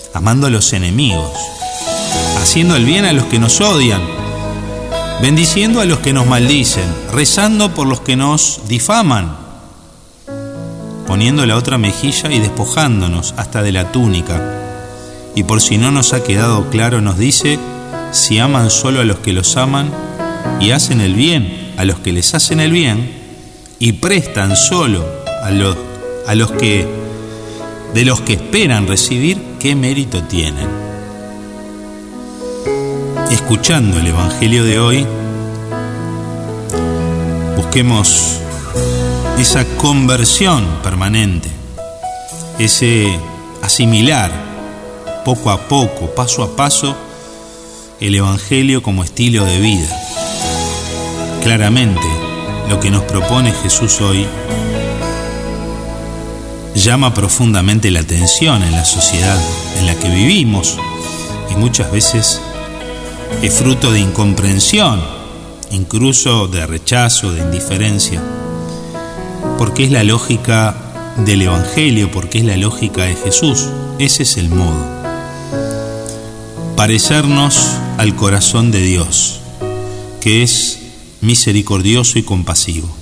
amando a los enemigos, haciendo el bien a los que nos odian, bendiciendo a los que nos maldicen, rezando por los que nos difaman, poniendo la otra mejilla y despojándonos hasta de la túnica. Y por si no nos ha quedado claro, nos dice: si aman solo a los que los aman y hacen el bien a los que les hacen el bien y prestan solo a los que de los que esperan recibir, ¿qué mérito tienen? Escuchando el Evangelio de hoy, busquemos esa conversión permanente, ese asimilar poco a poco, paso a paso, el Evangelio como estilo de vida. Claramente, lo que nos propone Jesús hoy llama profundamente la atención en la sociedad en la que vivimos y muchas veces es fruto de incomprensión, incluso de rechazo, de indiferencia, porque es la lógica del Evangelio, porque es la lógica de Jesús. Ese es el modo: parecernos al corazón de Dios, que es misericordioso y compasivo.